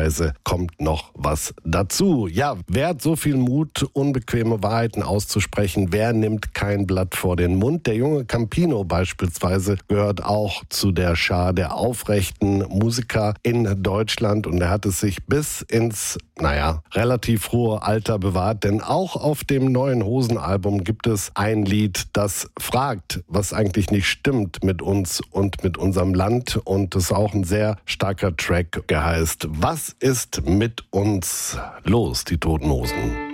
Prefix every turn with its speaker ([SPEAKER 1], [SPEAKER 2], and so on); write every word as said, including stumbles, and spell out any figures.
[SPEAKER 1] beispielsweise kommt noch was dazu. Ja, wer hat so viel Mut, unbequeme Wahrheiten auszusprechen? Wer nimmt kein Blatt vor den Mund? Der junge Campino beispielsweise gehört auch zu der Schar der aufrechten Musiker in Deutschland und er hat es sich bis ins, naja, relativ hohe Alter bewahrt, denn auch auf dem neuen Hosen-Album gibt es ein Lied, das fragt, was eigentlich nicht stimmt mit uns und mit unserem Land und das ist auch ein sehr starker Track, der heißt "Was ist mit uns los?", die Toten Hosen.